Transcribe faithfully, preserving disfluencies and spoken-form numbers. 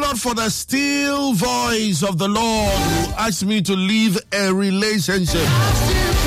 not for the still voice of the Lord who asked me to leave a relationship.